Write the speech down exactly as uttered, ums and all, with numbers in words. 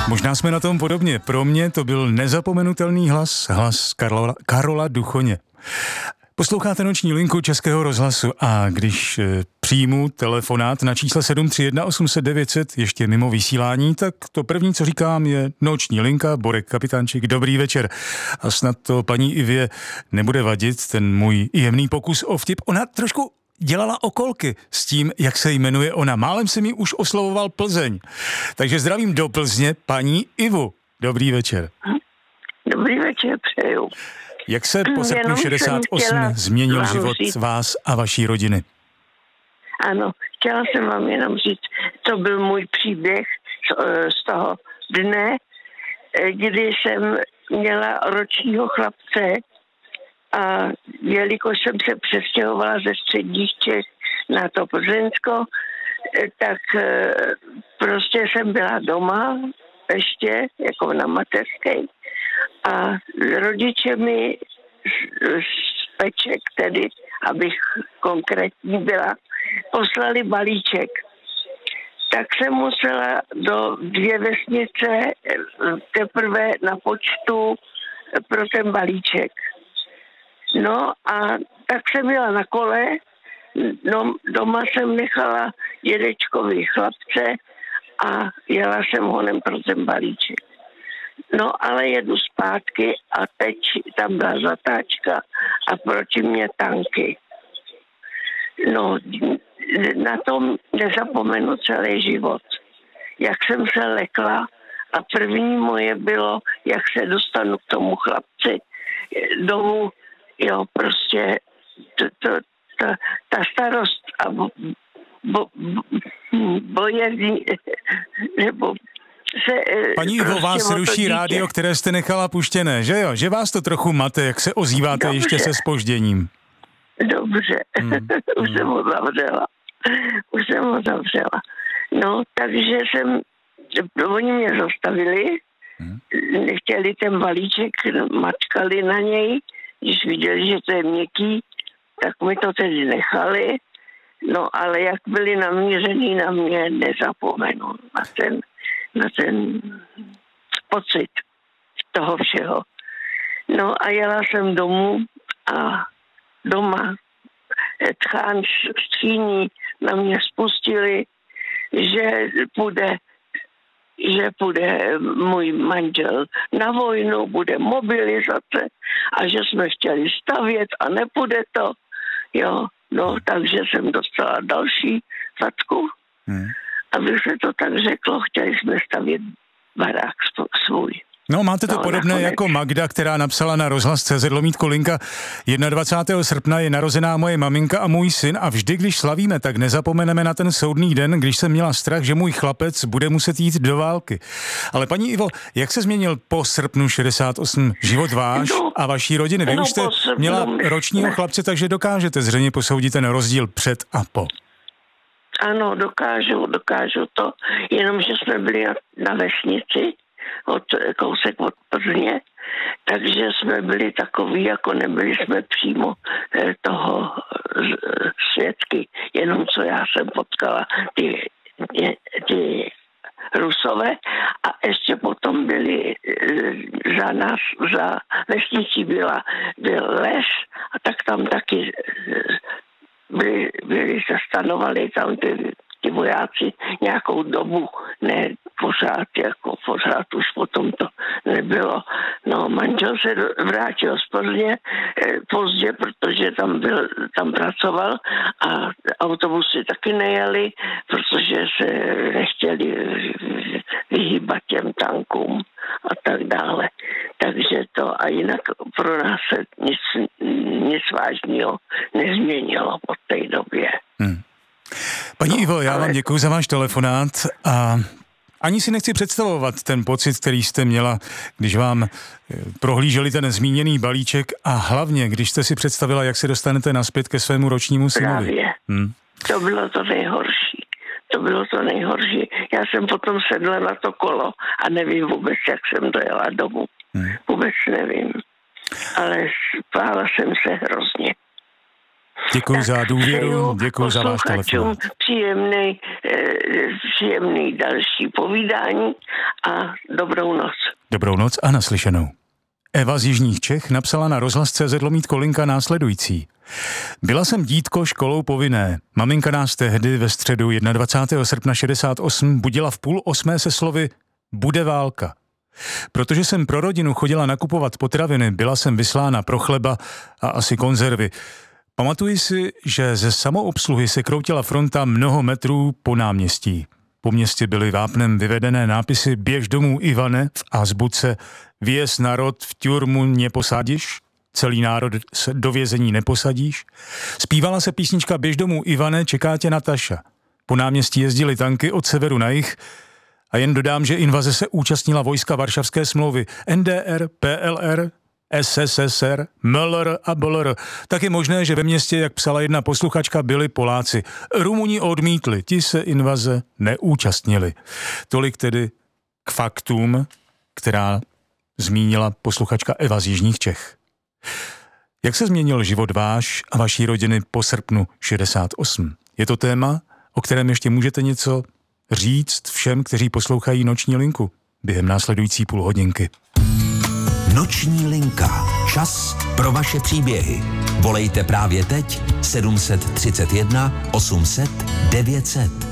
Možná jsme na tom podobně. Pro mě to byl nezapomenutelný hlas, hlas Karola, Karola Duchoně. Posloucháte Noční linku Českého rozhlasu a když e, přijmu telefonát na čísle sedm tři jedna osm set devět set ještě mimo vysílání, tak to první, co říkám, je Noční linka, Borek Kapitánček, dobrý večer. A snad to paní Ivě nebude vadit, ten můj jemný pokus o vtip. Ona trošku dělala okolky s tím, jak se jmenuje ona. Málem se mi už oslovoval Plzeň. Takže zdravím do Plzně paní Ivu. Dobrý večer. Dobrý večer, přeju. Jak se po srpnu šedesát osm změnil život říct. vás a vaší rodiny? Ano, chtěla jsem vám jenom říct, to byl můj příběh z, z toho dne, kdy jsem měla ročního chlapce a jelikož jsem se přestěhovala ze středních Čech na to Plzeňsko, tak prostě jsem byla doma ještě, jako na mateřské. A rodiče mi z Peček, tedy, abych konkrétní byla, poslali balíček. Tak jsem musela do dvě vesnice teprve na počtu pro ten balíček. No a tak jsem jela na kole, no, doma jsem nechala dědečkovi chlapce a jela jsem honem pro ten balíček. No ale jedu zpátky a teď tam byla zatáčka a proti mě tanky. No, na tom nezapomenu celý život. Jak jsem se lekla a první moje bylo, jak se dostanu k tomu chlapci domů, jo, prostě to, to, to, ta starost a bo, bo, bo, bojezni, nebo se, paní Ivo, prostě vás ruší rádio, které jste nechala puštěné, že jo? Že vás to trochu mate, jak se ozýváte Dobře. ještě se zpožděním. Dobře, hmm. už hmm. jsem ho zavřela. Už jsem ho zavřela. No, takže jsem, oni mě zastavili, hmm. nechtěli ten balíček, mačkali na něj, když viděli, že to je měkký, tak mi to tedy nechali. No, ale jak byli namířený na mě, nezapomenu na ten na ten pocit toho všeho. No a jela jsem domů a doma tchán skříní na mě spustili, že půjde, že půjde můj manžel na vojnu, bude mobilizace a že jsme chtěli stavět a nepůjde to. Jo, no, takže jsem dostala další facku. Hmm. Aby se to tak řeklo, chtěli jsme stavět barák svůj. No, máte to no, podobné nakonec. Jako Magda, která napsala na rozhlas tečka cé zet lomítko linka dvacátého prvního srpna je narozená moje maminka a můj syn a vždy, když slavíme, tak nezapomeneme na ten soudný den, když jsem měla strach, že můj chlapec bude muset jít do války. Ale paní Ivo, jak se změnil po srpnu šedesát osm život váš no, a vaší rodiny? Vy no, už jste měla ročního chlapce, takže dokážete zřejmě posoudit ten rozdíl před a po. Ano, dokážu, dokážu to, jenomže jsme byli na, na vesnici, od, kousek od Plzně, takže jsme byli takový, jako nebyli jsme přímo eh, toho eh, svědky, jenom co já jsem potkala ty, ty, ty Rusové a ještě potom byli eh, za nás, za vesnicí byla, byl les a tak tam taky eh, byli, byli se stanovali tam ty, ty vojáci nějakou dobu, ne pořád, jako pořád už potom to nebylo. No, manžel se vrátil z Plzně eh, pozdě, protože tam byl, tam pracoval a autobusy taky nejeli, protože se nechtěli vyhýbat těm tankům a tak dále. Takže to a jinak pro nás se nic, nic vážného nezměnilo od té době. Hmm. Paní no, Ivo, já ale... vám děkuji za váš telefonát a ani si nechci představovat ten pocit, který jste měla, když vám prohlíželi ten zmíněný balíček a hlavně, když jste si představila, jak se dostanete nazpět ke svému ročnímu synovi. Právě. Hmm. To bylo to nejhorší. To bylo to nejhorší. Já jsem potom sedla na to kolo a nevím vůbec, jak jsem dojela domů. Hmm. Vůbec nevím. Ale spála jsem se hrozně. Děkuji za důvěru, děkuji za váš telefon. Příjemný, příjemný další povídání a dobrou noc. Dobrou noc a naslyšenou. Eva z Jižních Čech napsala na rozhlas tečka cé zet lomítko linka následující. Byla jsem dítko školou povinné. Maminka nás tehdy ve středu dvacátého prvního srpna šedesát osm budila v půl osmé se slovy bude válka. Protože jsem pro rodinu chodila nakupovat potraviny, byla jsem vyslána pro chleba a asi konzervy. Pamatuji si, že ze samoobsluhy se kroutila fronta mnoho metrů po náměstí. Po městě byly vápnem vyvedené nápisy Běž domů Ivane v azbuce, Věz národ v ťurmu neposadíš, celý národ do vězení neposadíš. Zpívala se písnička Běž domů Ivane, čeká tě Nataša. Po náměstí jezdily tanky od severu na jih a jen dodám, že invaze se účastnila vojska Varšavské smlouvy N D R, P L R, S S S R, M L R a B L R. Tak je možné, že ve městě, jak psala jedna posluchačka, byli Poláci. Rumuni odmítli, ti se invaze neúčastnili. Tolik tedy k faktům, která zmínila posluchačka Eva z Jižních Čech. Jak se změnil život váš a vaší rodiny po srpnu šedesát osm? Je to téma, o kterém ještě můžete něco říct všem, kteří poslouchají Noční linku během následující půl hodinky. Noční linka. Čas pro vaše příběhy. Volejte právě teď sedm set třicet jedna osm set devět set.